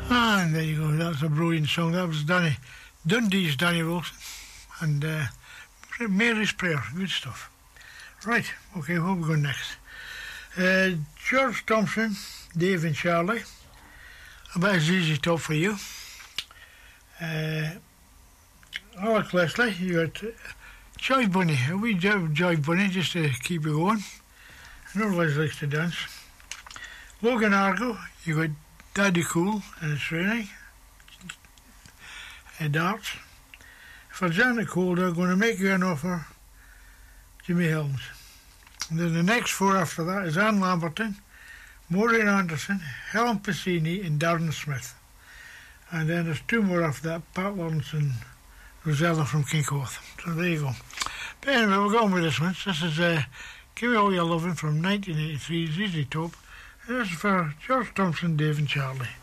And there you go, that's a brilliant song. That was Dundee's Danny Wilson. And Mary's Prayer, good stuff. Right, okay, where we going next? George Thompson, Dave and Charlie. I bet it's easy top for you. Alec Leslie, you got Joy Bunny, a wee Joy Bunny just to keep you going. I know Leslie likes to dance. Logan Argo, you got Daddy Cool and It's Raining. Darts. For Janet Calder, going to make you an offer, Jimmy Helms. And then the next four after that is Anne Lamberton, Maureen Anderson, Helen Piscini and Darren Smith. And then there's two more after that, Pat Lawrence and Rosella from Kincoth. So there you go. But anyway, we're going with this one. This is Give Me All Your Lovin' from 1983, ZZ Top. And this is for George Thompson, Dave and Charlie.